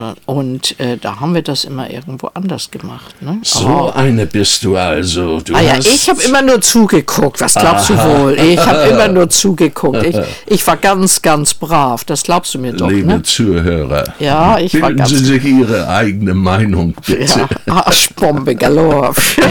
Und da haben wir das immer irgendwo anders gemacht. Ne? So eine bist du also. Ich habe immer nur zugeguckt. Was glaubst du wohl? Ich habe immer nur zugeguckt. Ich war ganz, ganz brav. Das glaubst du mir doch, liebe ne? Zuhörer, ja, ich war bilden ganz... Sie sich Ihre eigene Meinung, bitte. Ja, Arschbombe galore.